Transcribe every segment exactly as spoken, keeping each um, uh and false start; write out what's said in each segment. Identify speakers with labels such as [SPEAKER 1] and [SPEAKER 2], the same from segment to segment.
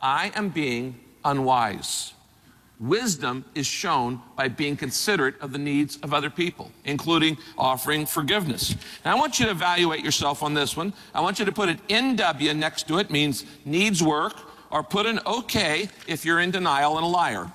[SPEAKER 1] I am being unwise. Wisdom is shown by being considerate of the needs of other people, including offering forgiveness. Now, I want you to evaluate yourself on this one. I want you to put an N W next to it, means needs work, or put an okay if you're in denial and a liar.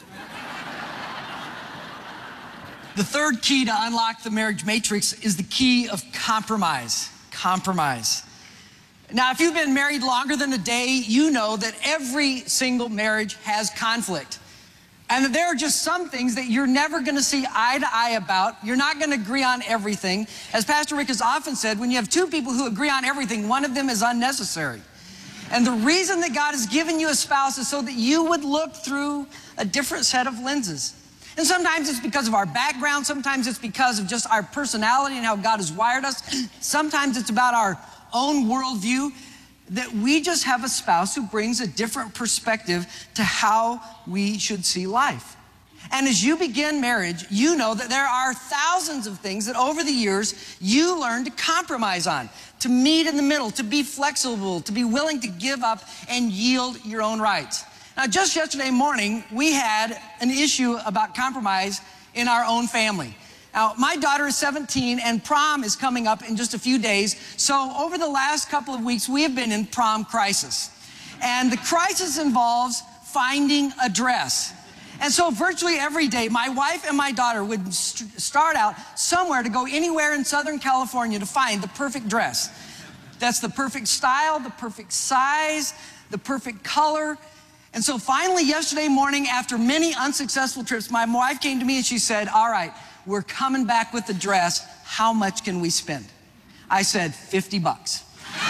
[SPEAKER 2] The third key to unlock the marriage matrix is the key of compromise. Compromise. Now, if you've been married longer than a day, you know that every single marriage has conflict. And that there are just some things that you're never going to see eye to eye about. You're not going to agree on everything. As Pastor Rick has often said, when you have two people who agree on everything, one of them is unnecessary. And the reason that God has given you a spouse is so that you would look through a different set of lenses. And sometimes it's because of our background. Sometimes it's because of just our personality and how God has wired us. Sometimes it's about our own worldview, that we just have a spouse who brings a different perspective to how we should see life. And as you begin marriage, you know that there are thousands of things that over the years you learn to compromise on, to meet in the middle, to be flexible, to be willing to give up and yield your own rights. Now, just yesterday morning, we had an issue about compromise in our own family. Now, my daughter is seventeen, and prom is coming up in just a few days. So over the last couple of weeks, we have been in prom crisis. And the crisis involves finding a dress. And so virtually every day, my wife and my daughter would st- start out somewhere to go anywhere in Southern California to find the perfect dress. That's the perfect style, the perfect size, the perfect color. And so finally, yesterday morning, after many unsuccessful trips, my wife came to me and she said, all right, we're coming back with the dress. How much can we spend? I said, fifty bucks.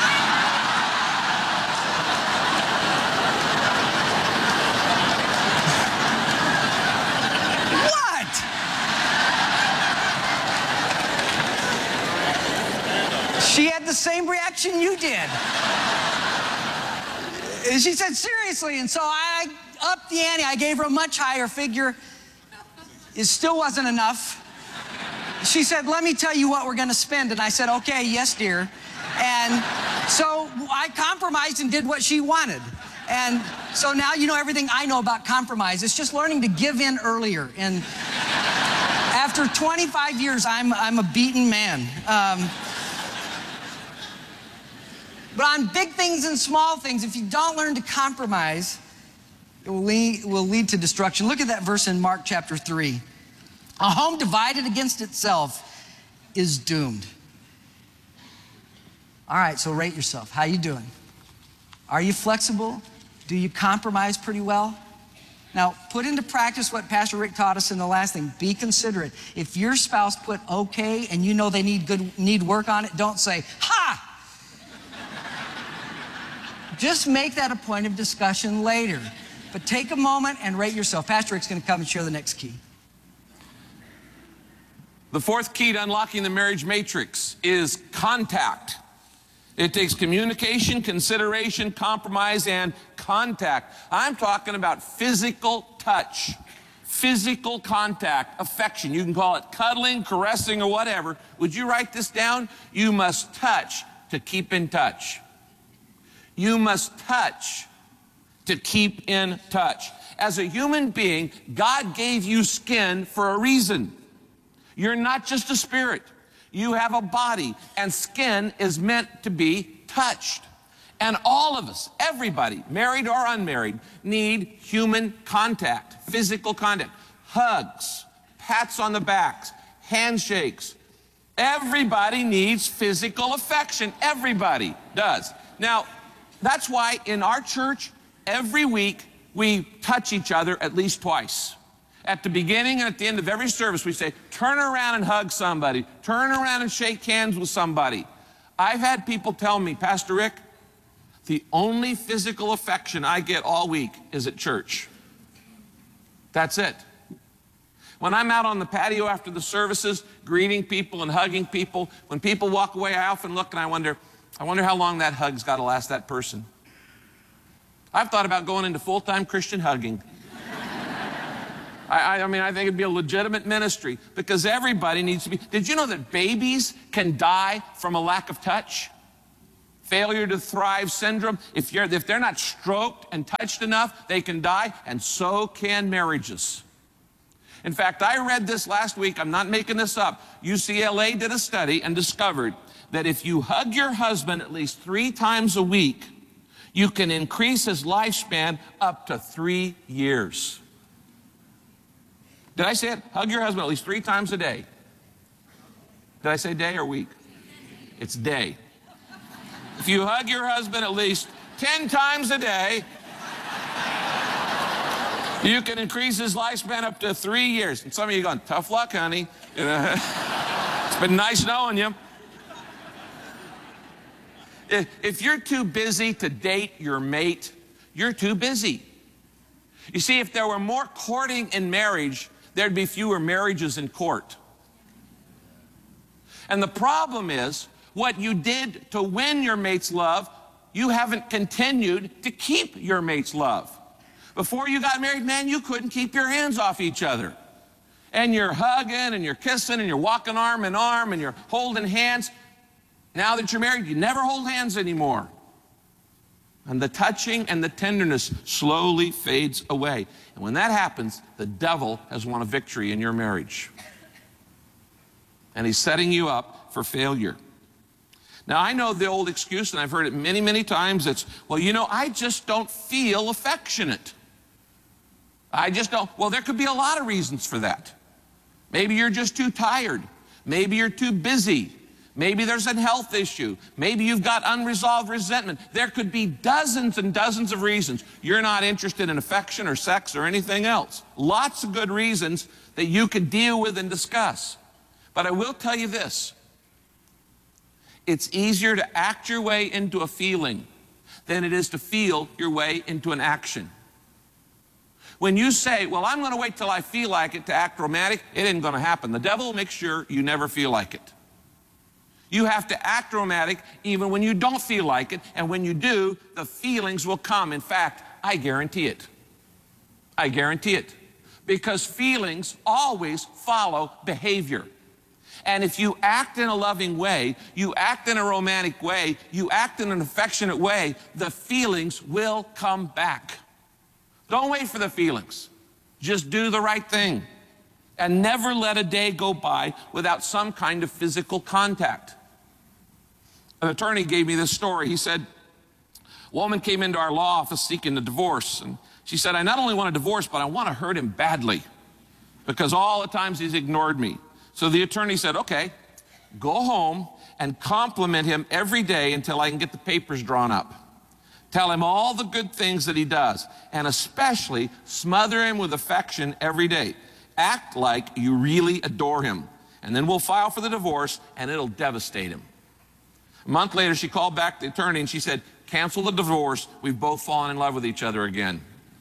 [SPEAKER 2] What? She had the same reaction you did. She said, seriously. And so I upped the ante. I gave her a much higher figure. It still wasn't enough. She said, let me tell you what we're going to spend. And I said, okay, yes, dear. And so I compromised and did what she wanted. And so now you know everything I know about compromise. It's just learning to give in earlier. And after twenty-five years, I'm, I'm a beaten man. Um, but on big things and small things, if you don't learn to compromise, it will lead, will lead to destruction. Look at that verse in Mark chapter three. A home divided against itself is doomed. All right, so rate yourself. How you doing? Are you flexible? Do you compromise pretty well? Now, put into practice what Pastor Rick taught us in the last thing. Be considerate. If your spouse put okay and you know they need good need work on it, don't say, ha! Just make that a point of discussion later. But take a moment and rate yourself. Pastor Rick's going to come and share the next key.
[SPEAKER 1] The fourth key to unlocking the marriage matrix is contact. It takes communication, consideration, compromise, and contact. I'm talking about physical touch, physical contact, affection. You can call it cuddling, caressing, or whatever. Would you write this down? You must touch to keep in touch. You must touch to keep in touch. As a human being, God gave you skin for a reason. You're not just a spirit. You have a body, and skin is meant to be touched. And all of us, everybody, married or unmarried, need human contact, physical contact, hugs, pats on the backs, handshakes. Everybody needs physical affection. Everybody does. Now, that's why in our church, every week, we touch each other at least twice. At the beginning and at the end of every service, we say, turn around and hug somebody. Turn around and shake hands with somebody. I've had people tell me, Pastor Rick, the only physical affection I get all week is at church. That's it. When I'm out on the patio after the services, greeting people and hugging people, when people walk away, I often look and I wonder, I wonder how long that hug's got to last that person. I've thought about going into full-time Christian hugging. I, I mean, I think it'd be a legitimate ministry because everybody needs to be. Did you know that babies can die from a lack of touch? failure to thrive syndrome. If, you're, if they're not stroked and touched enough, they can die, and so can marriages. In fact, I read this last week. I'm not making this up. U C L A did a study and discovered that if you hug your husband at least three times a week, you can increase his lifespan up to three years. Did I say it? Hug your husband at least three times a day. Did I say day or week? It's day. If you hug your husband at least ten times a day, you can increase his lifespan up to three years. And some of you are going, tough luck, honey. You know, it's been nice knowing you. If you're too busy to date your mate, you're too busy. You see, if there were more courting in marriage, there'd be fewer marriages in court. And the problem is, what you did to win your mate's love, you haven't continued to keep your mate's love. Before you got married, man, you couldn't keep your hands off each other. And you're hugging and you're kissing and you're walking arm in arm and you're holding hands. Now that you're married, you never hold hands anymore. And the touching and the tenderness slowly fades away. And when that happens, the devil has won a victory in your marriage. And he's setting you up for failure. Now, I know the old excuse, and I've heard it many, many times. It's, well, you know, I just don't feel affectionate. I just don't. Well, there could be a lot of reasons for that. Maybe you're just too tired. Maybe you're too busy. Maybe there's a health issue. Maybe you've got unresolved resentment. There could be dozens and dozens of reasons you're not interested in affection or sex or anything else. Lots of good reasons that you could deal with and discuss. But I will tell you this. It's easier to act your way into a feeling than it is to feel your way into an action. When you say, well, I'm going to wait till I feel like it to act romantic, it isn't going to happen. The devil will make sure you never feel like it. You have to act romantic even when you don't feel like it, and when you do, the feelings will come. In fact, I guarantee it. I guarantee it. Because feelings always follow behavior. And if you act in a loving way, you act in a romantic way, you act in an affectionate way, the feelings will come back. Don't wait for the feelings. Just do the right thing. And never let a day go by without some kind of physical contact. An attorney gave me this story. He said, a woman came into our law office seeking a divorce. And she said, I not only want a divorce, but I want to hurt him badly because all the times he's ignored me. So the attorney said, okay, go home and compliment him every day until I can get the papers drawn up. Tell him all the good things that he does, and especially smother him with affection every day. Act like you really adore him, and then we'll file for the divorce, and it'll devastate him. A month later, she called back the attorney, and she said, cancel the divorce. We've both fallen in love with each other again.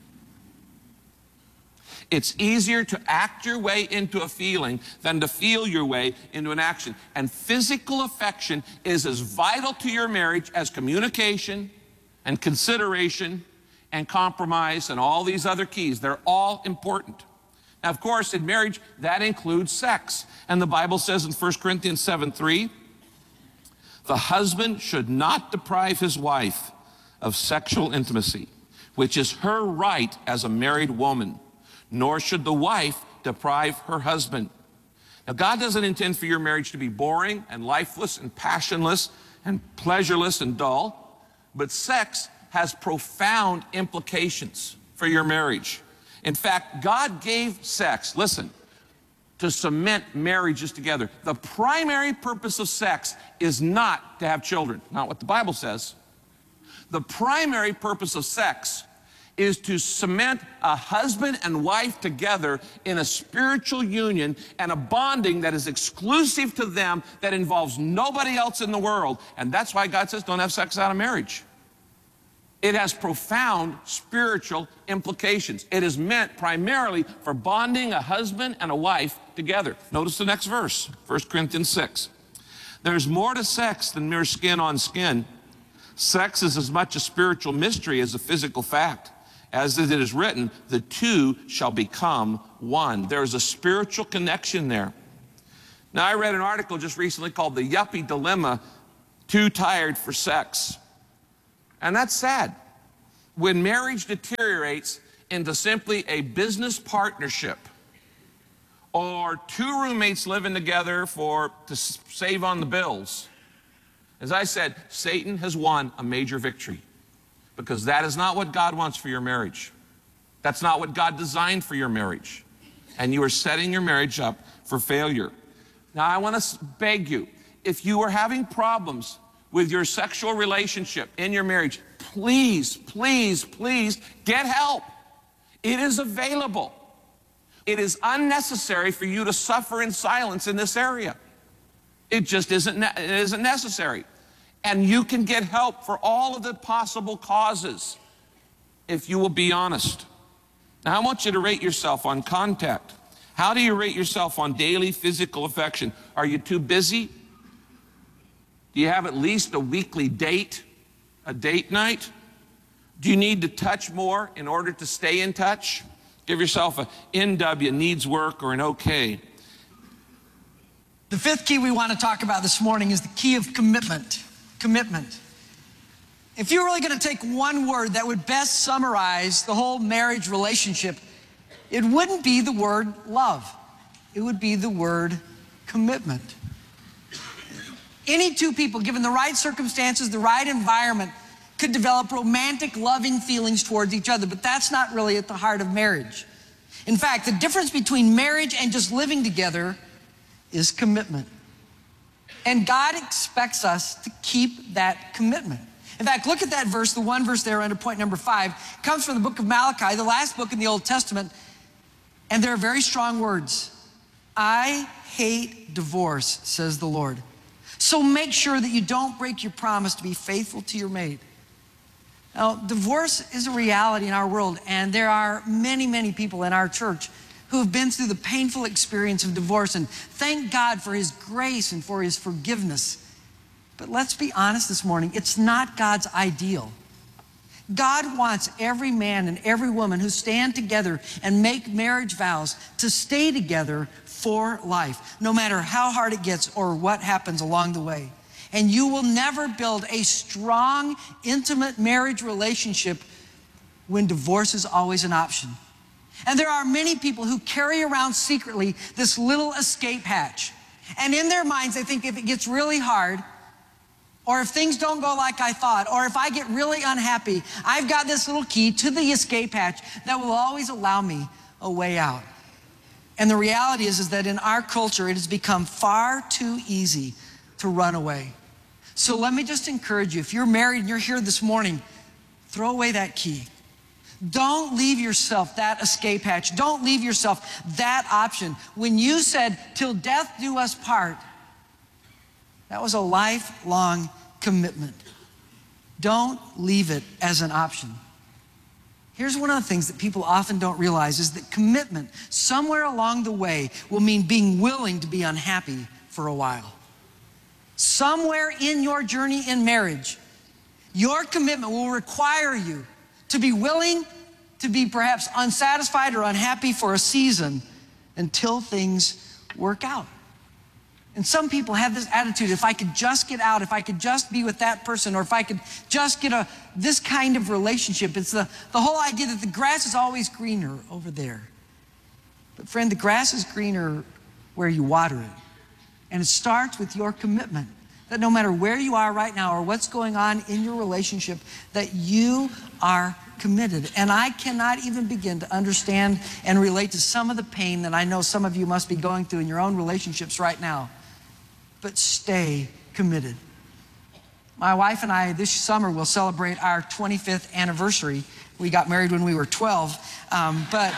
[SPEAKER 1] It's easier to act your way into a feeling than to feel your way into an action. And physical affection is as vital to your marriage as communication and consideration and compromise and all these other keys. They're all important. Now, of course, in marriage, that includes sex. And the Bible says in First Corinthians seven three, the husband should not deprive his wife of sexual intimacy, which is her right as a married woman, nor should the wife deprive her husband. Now, God doesn't intend for your marriage to be boring and lifeless and passionless and pleasureless and dull, but sex has profound implications for your marriage. In fact, God gave sex, listen, to cement marriages together. The primary purpose of sex is not to have children, not what the Bible says. The primary purpose of sex is to cement a husband and wife together in a spiritual union and a bonding that is exclusive to them, that involves nobody else in the world. And that's why God says don't have sex out of marriage. It has profound spiritual implications. It is meant primarily for bonding a husband and a wife together. Notice the next verse, First Corinthians six. There's more to sex than mere skin on skin. Sex is as much a spiritual mystery as a physical fact. As it is written, the two shall become one. There's a spiritual connection there. Now, I read an article just recently called The Yuppie Dilemma, too tired for sex. And that's sad. When marriage deteriorates into simply a business partnership or two roommates living together for to save on the bills, as I said, Satan has won a major victory, because that is not what God wants for your marriage. That's not what God designed for your marriage. And you are setting your marriage up for failure. Now, I want to beg you, if you are having problems with your sexual relationship in your marriage, please, please, please get help. It is available. It is unnecessary for you to suffer in silence in this area. It just isn't, ne- it isn't necessary. And you can get help for all of the possible causes if you will be honest. Now, I want you to rate yourself on contact. How do you rate yourself on daily physical affection? Are you too busy? Do you have at least a weekly date, a date night? Do you need to touch more in order to stay in touch? Give yourself a N W, needs work, or an okay.
[SPEAKER 2] The fifth key we want to talk about this morning is the key of commitment. Commitment. If you're really going to take one word that would best summarize the whole marriage relationship, it wouldn't be the word love. It would be the word commitment. Any two people, given the right circumstances, the right environment, could develop romantic, loving feelings towards each other, but that's not really at the heart of marriage. In fact, the difference between marriage and just living together is commitment. And God expects us to keep that commitment. In fact, look at that verse, the one verse there under point number five. It comes from the book of Malachi, the last book in the Old Testament, and there are very strong words. I hate divorce, says the Lord. So make sure that you don't break your promise to be faithful to your mate. Now, divorce is a reality in our world, and there are many, many people in our church who have been through the painful experience of divorce, and thank God for His grace and for His forgiveness. But let's be honest this morning, it's not God's ideal. God wants every man and every woman who stand together and make marriage vows to stay together for life, no matter how hard it gets or what happens along the way. And you will never build a strong, intimate marriage relationship when divorce is always an option. And there are many people who carry around secretly this little escape hatch. And in their minds, they think if it gets really hard, or if things don't go like I thought, or if I get really unhappy, I've got this little key to the escape hatch that will always allow me a way out. And the reality is, is that in our culture, it has become far too easy to run away. So let me just encourage you, if you're married and you're here this morning, throw away that key. Don't leave yourself that escape hatch. Don't leave yourself that option. When you said, till death do us part, that was a lifelong commitment. Don't leave it as an option. Here's one of the things that people often don't realize is that commitment somewhere along the way will mean being willing to be unhappy for a while. Somewhere in your journey in marriage, your commitment will require you to be willing to be perhaps unsatisfied or unhappy for a season until things work out. And some people have this attitude, if I could just get out, if I could just be with that person, or if I could just get a this kind of relationship. It's the, the whole idea that the grass is always greener over there. But friend, the grass is greener where you water it. And it starts with your commitment that no matter where you are right now or what's going on in your relationship, that you are committed. And I cannot even begin to understand and relate to some of the pain that I know some of you must be going through in your own relationships right now. But stay committed. My wife and I this summer will celebrate our twenty-fifth anniversary. We got married when we were twelve, um, but,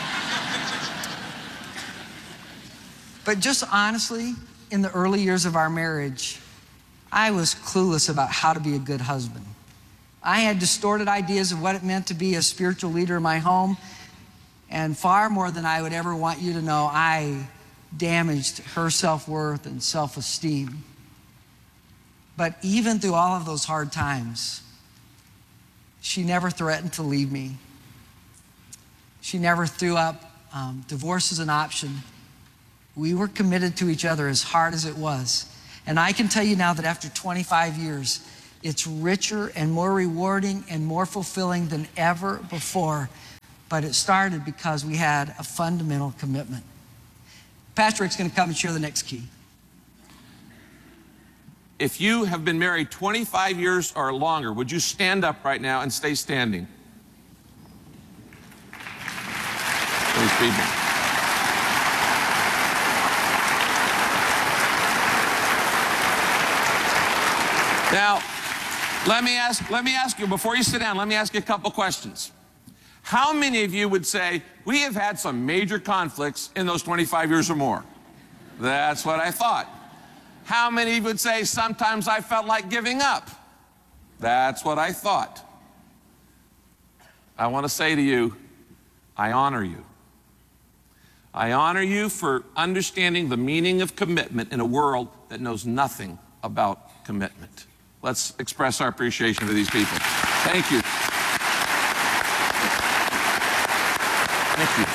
[SPEAKER 2] but just honestly, in the early years of our marriage, I was clueless about how to be a good husband. I had distorted ideas of what it meant to be a spiritual leader in my home, and far more than I would ever want you to know, I damaged her self-worth and self-esteem. But even through all of those hard times, she never threatened to leave me. She never threw up um, divorce as an option. We were committed to each other as hard as it was. And I can tell you now that after twenty-five years, it's richer and more rewarding and more fulfilling than ever before. But it started because we had a fundamental commitment. Pastor Rick's going to come and share the next key.
[SPEAKER 1] If you have been married twenty-five years or longer, would you stand up right now and stay standing? These people. Now, let me ask, let me ask you, before you sit down, let me ask you a couple questions. How many of you would say, we have had some major conflicts in those twenty-five years or more? That's what I thought. How many of you would say, sometimes I felt like giving up? That's what I thought. I want to say to you, I honor you. I honor you for understanding the meaning of commitment in a world that knows nothing about commitment. Let's express our appreciation to these people. Thank you. Thank you.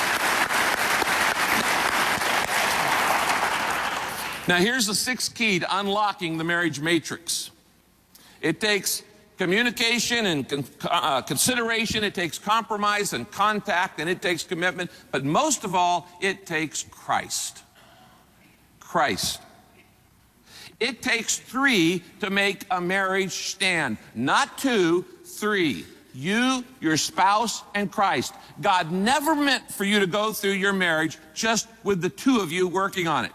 [SPEAKER 1] Now, here's the sixth key to unlocking the marriage matrix. It takes communication and con uh, consideration, it takes compromise and contact, and it takes commitment, but most of all, it takes Christ. Christ. It takes three to make a marriage stand. Not two, three. You, your spouse, and Christ. God never meant for you to go through your marriage just with the two of you working on it.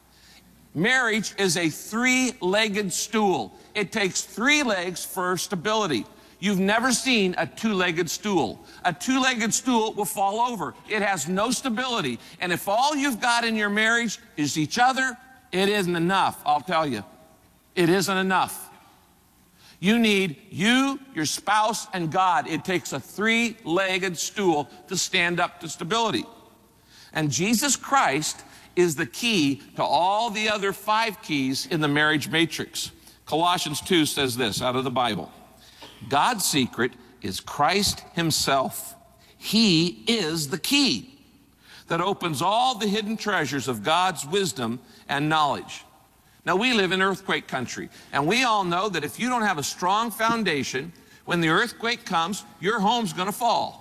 [SPEAKER 1] Marriage is a three-legged stool. It takes three legs for stability. You've never seen a two-legged stool. A two-legged stool will fall over. It has no stability. And if all you've got in your marriage is each other, it isn't enough, I'll tell you. It isn't enough. You need you, your spouse, and God. It takes a three-legged stool to stand up to stability. And Jesus Christ is the key to all the other five keys in the marriage matrix. Colossians two says this out of the Bible. God's secret is Christ himself. He is the key that opens all the hidden treasures of God's wisdom and knowledge. Now, we live in earthquake country, and we all know that if you don't have a strong foundation, when the earthquake comes, your home's going to fall.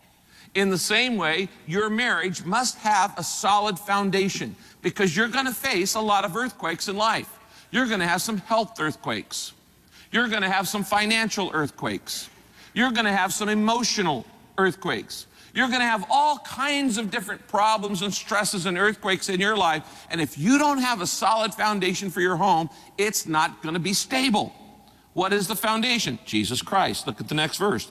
[SPEAKER 1] In the same way, your marriage must have a solid foundation, because you're going to face a lot of earthquakes in life. You're going to have some health earthquakes. You're going to have some financial earthquakes. You're going to have some emotional earthquakes. You're going to have all kinds of different problems and stresses and earthquakes in your life. And if you don't have a solid foundation for your home, it's not going to be stable. What is the foundation? Jesus Christ. Look at the next verse.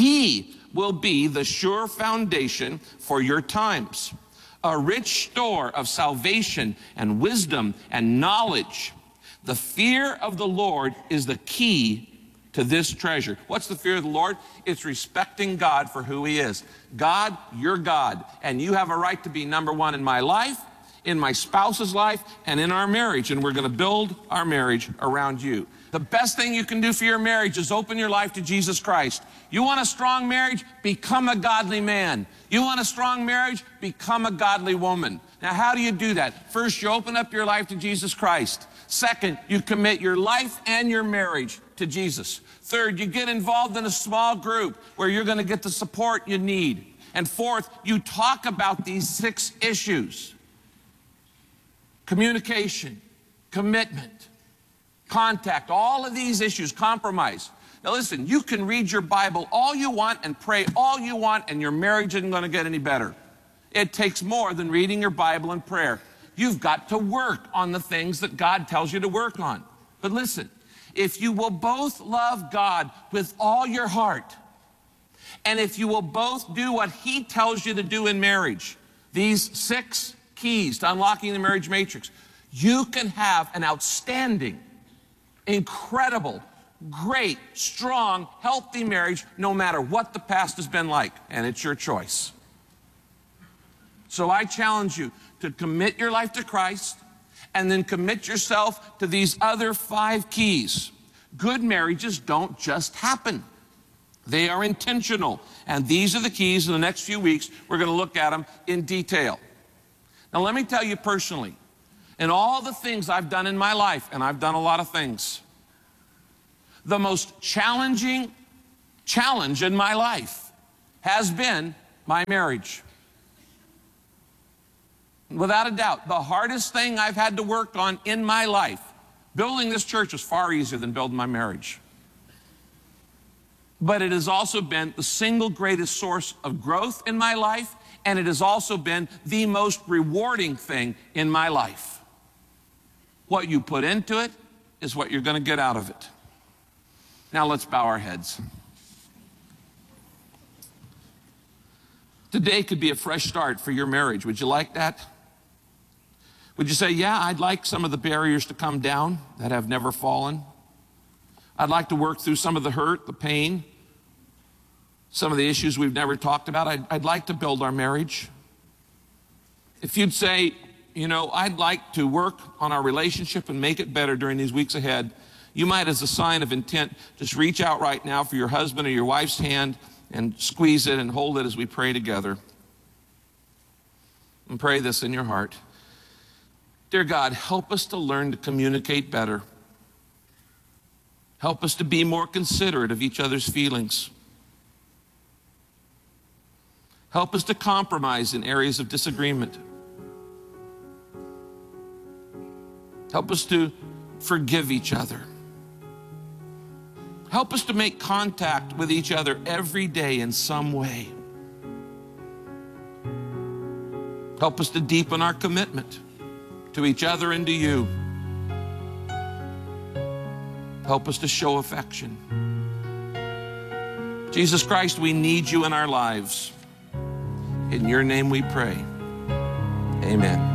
[SPEAKER 1] He will be the sure foundation for your times, a rich store of salvation and wisdom and knowledge. The fear of the Lord is the key to this treasure. What's the fear of the Lord? It's respecting God for who he is. God, you're God, and you have a right to be number one in my life, in my spouse's life, and in our marriage, and we're going to build our marriage around you. The best thing you can do for your marriage is open your life to Jesus Christ. You want a strong marriage? Become a godly man. You want a strong marriage? Become a godly woman. Now, how do you do that? First, you open up your life to Jesus Christ. Second, you commit your life and your marriage to Jesus. Third, you get involved in a small group where you're going to get the support you need. And fourth, you talk about these six issues: communication, commitment, contact, all of these issues, compromise. Now listen, you can read your Bible all you want and pray all you want, and your marriage isn't going to get any better. It takes more than reading your Bible and prayer. You've got to work on the things that God tells you to work on. But listen, if you will both love God with all your heart, and if you will both do what he tells you to do in marriage, these six keys to unlocking the marriage matrix, you can have an outstanding, incredible, great, strong, healthy marriage no matter what the past has been like, and it's your choice. So I challenge you to commit your life to Christ, and then commit yourself to these other five keys. Good marriages don't just happen. They are intentional. And these are the keys. In the next few weeks, we're going to look at them in detail. Now, let me tell you personally, In all the things I've done in my life, and I've done a lot of things, the most challenging challenge in my life has been my marriage. Without a doubt, the hardest thing I've had to work on in my life, building this church was far easier than building my marriage. But it has also been the single greatest source of growth in my life, and it has also been the most rewarding thing in my life. What you put into it is what you're going to get out of it. Now let's bow our heads. Today could be a fresh start for your marriage. Would you like that? Would you say, yeah, I'd like some of the barriers to come down that have never fallen. I'd like to work through some of the hurt, the pain, some of the issues we've never talked about. I'd, I'd like to build our marriage. If you'd say, you know, I'd like to work on our relationship and make it better during these weeks ahead, you might, as a sign of intent, just reach out right now for your husband or your wife's hand and squeeze it and hold it as we pray together. And pray this in your heart. Dear God, help us to learn to communicate better. Help us to be more considerate of each other's feelings. Help us to compromise in areas of disagreement. Help us to forgive each other. Help us to make contact with each other every day in some way. Help us to deepen our commitment to each other and to you. Help us to show affection. Jesus Christ, we need you in our lives. In your name we pray. Amen.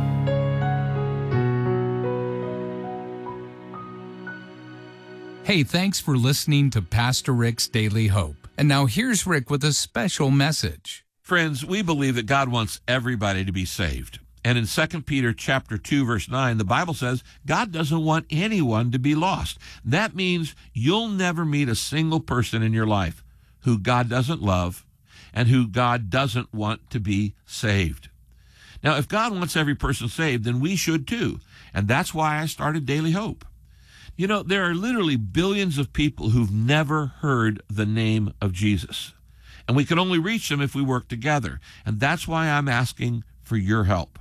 [SPEAKER 3] Hey, thanks for listening to Pastor Rick's Daily Hope. And now here's Rick with a special message.
[SPEAKER 4] Friends, we believe that God wants everybody to be saved. And in Second Peter chapter two, verse nine, the Bible says God doesn't want anyone to be lost. That means you'll never meet a single person in your life who God doesn't love and who God doesn't want to be saved. Now, if God wants every person saved, then we should too. And that's why I started Daily Hope. You know, there are literally billions of people who've never heard the name of Jesus. And we can only reach them if we work together. And that's why I'm asking for your help.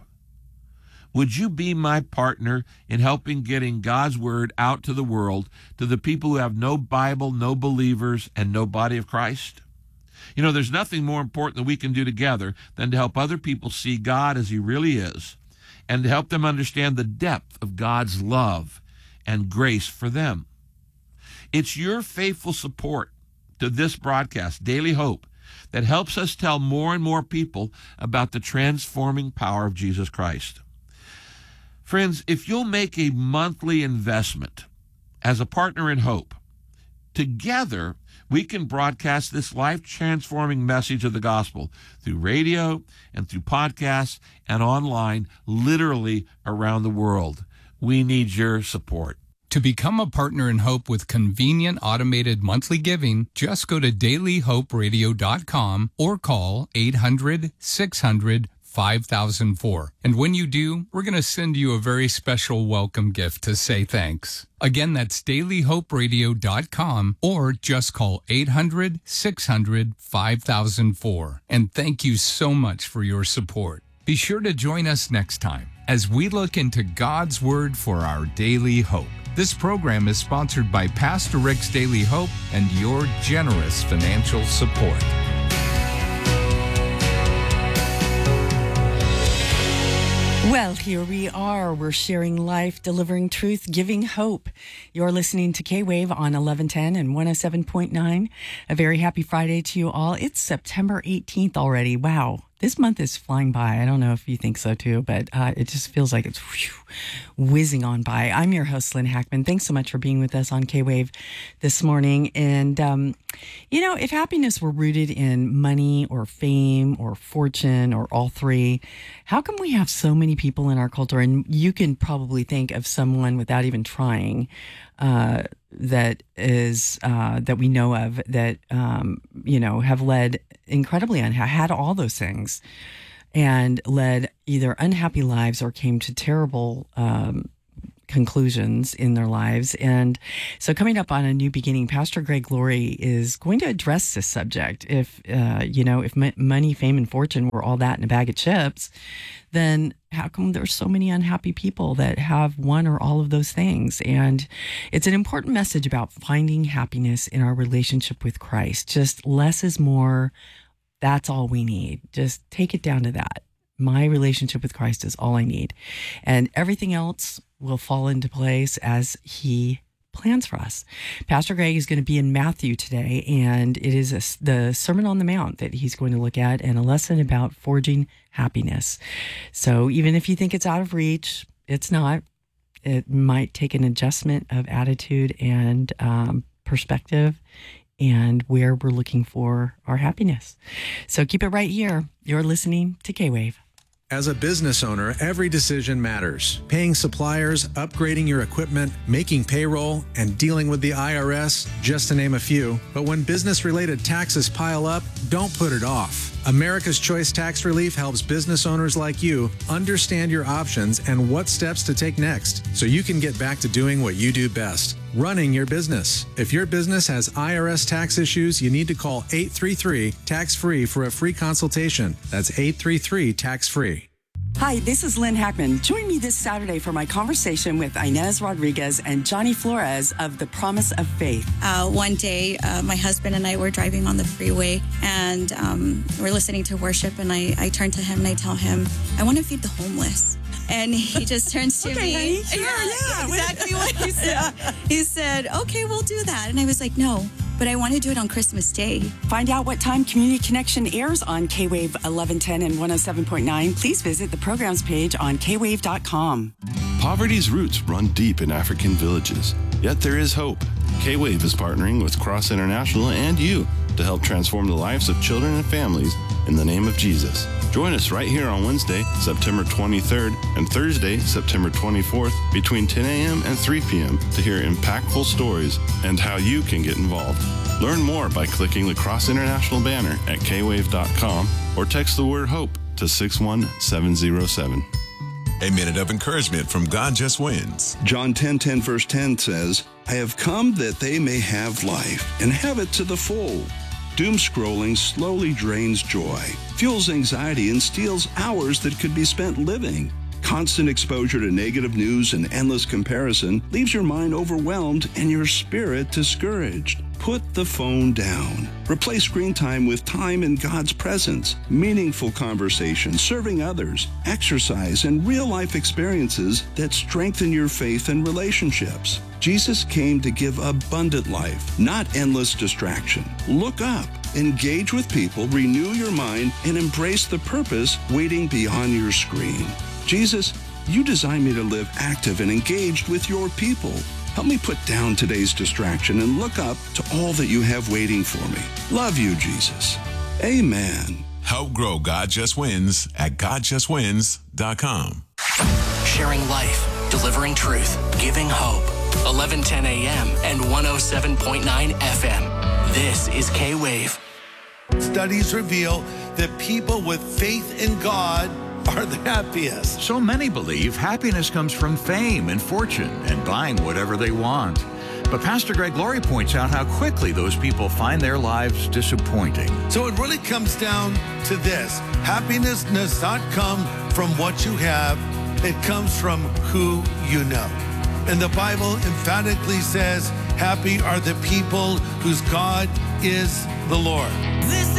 [SPEAKER 4] Would you be my partner in helping getting God's word out to the world, to the people who have no Bible, no believers, and no body of Christ? You know, there's nothing more important that we can do together than to help other people see God as he really is and to help them understand the depth of God's love and grace for them. It's your faithful support to this broadcast, Daily Hope, that helps us tell more and more people about the transforming power of Jesus Christ. Friends, if you'll make a monthly investment as a partner in hope, together we can broadcast this life-transforming message of the gospel through radio and through podcasts and online, literally around the world. We need your support.
[SPEAKER 3] To become a partner in hope with convenient automated monthly giving, just go to daily hope radio dot com or call eight hundred, six hundred, five thousand four. And when you do, we're going to send you a very special welcome gift to say thanks. Again, that's daily hope radio dot com or just call eight hundred, six hundred, five thousand four. And thank you so much for your support. Be sure to join us next time as we look into God's Word for our daily hope. This program is sponsored by Pastor Rick's Daily Hope and your generous financial support.
[SPEAKER 5] Well, here we are. We're sharing life, delivering truth, giving hope. You're listening to K-Wave on eleven ten and one oh seven point nine. A very happy Friday to you all. It's September eighteenth already. Wow. This month is flying by. I don't know if you think so too, but uh, it just feels like it's whew, whizzing on by. I'm your host, Lynn Hackman. Thanks so much for being with us on K-Wave this morning. And, um, you know, if happiness were rooted in money or fame or fortune or all three, how come we have so many people in our culture? And you can probably think of someone without even trying uh, that is uh, that we know of that, um, you know, have led incredibly unhappy, had all those things. and led either unhappy lives or came to terrible um, conclusions in their lives. And so coming up on A New Beginning, Pastor Greg Laurie is going to address this subject. If, uh, you know, if m- money, fame, and fortune were all that in a bag of chips, then how come there's so many unhappy people that have one or all of those things? And it's an important message about finding happiness in our relationship with Christ. Just less is more. That's all we need. Just take it down to that. My relationship with Christ is all I need. And everything else will fall into place as he plans for us. Pastor Greg is going to be in Matthew today, and it is a, the Sermon on the Mount that he's going to look at, and a lesson about forging happiness. So even if you think it's out of reach, it's not. It might take an adjustment of attitude and um, perspective and where we're looking for our happiness. So keep it right here. You're listening to K-Wave.
[SPEAKER 6] As a business owner, every decision matters. Paying suppliers, upgrading your equipment, making payroll, and dealing with the I R S, just to name a few. But when business-related taxes pile up, don't put it off. America's Choice Tax Relief helps business owners like you understand your options and what steps to take next, so you can get back to doing what you do best, running your business. If your business has I R S tax issues, you need to call eight three three, tax free for a free consultation. That's eight three three, tax free.
[SPEAKER 5] Hi, this is Lynn Hackman. Join me this Saturday for my conversation with Inez Rodriguez and Johnny Flores of The Promise of Faith.
[SPEAKER 7] Uh, one day, uh, my husband and I were driving on the freeway, and um, we're listening to worship, and I, I turn to him and I tell him, I want to feed the homeless. And he just turns to
[SPEAKER 5] okay,
[SPEAKER 7] me.
[SPEAKER 5] Honey, sure,
[SPEAKER 7] yeah,
[SPEAKER 5] yeah.
[SPEAKER 7] exactly what he said. He said, okay, we'll do that. And I was like, no, but I want to do it on Christmas Day.
[SPEAKER 5] Find out what time Community Connection airs on K-Wave eleven ten and one oh seven point nine. Please visit the programs page on K wave dot com.
[SPEAKER 8] Poverty's roots run deep in African villages, yet there is hope. K-Wave is partnering with Cross International and you to help transform the lives of children and families in the name of Jesus. Join us right here on Wednesday, September twenty-third, and Thursday, September twenty-fourth, between ten a.m. and three p.m. to hear impactful stories and how you can get involved. Learn more by clicking the Cross International banner at K wave dot com or text the word HOPE to six one seven zero seven.
[SPEAKER 9] A minute of encouragement from God Just Wins.
[SPEAKER 10] John ten ten verse ten says, I have come that they may have life and have it to the full. Doom scrolling slowly drains joy, fuels anxiety, and steals hours that could be spent living. Constant exposure to negative news and endless comparison leaves your mind overwhelmed and your spirit discouraged. Put the phone down. Replace screen time with time in God's presence, meaningful conversation, serving others, exercise, and real-life experiences that strengthen your faith and relationships. Jesus came to give abundant life, not endless distraction. Look up, engage with people, renew your mind, and embrace the purpose waiting beyond your screen. Jesus, you designed me to live active and engaged with your people. Help me put down today's distraction and look up to all that you have waiting for me. Love you, Jesus. Amen.
[SPEAKER 9] Help grow God Just Wins at God Just Wins dot com.
[SPEAKER 11] Sharing life, delivering truth, giving hope. eleven ten a.m. and one oh seven point nine F M. This is K-Wave.
[SPEAKER 12] Studies reveal that people with faith in God are the happiest.
[SPEAKER 13] So many believe happiness comes from fame and fortune and buying whatever they want. But Pastor Greg Laurie points out how quickly those people find their lives disappointing.
[SPEAKER 12] So it really comes down to this. Happiness does not come from what you have. It comes from who you know. And the Bible emphatically says, happy are the people whose God is the Lord.
[SPEAKER 14] This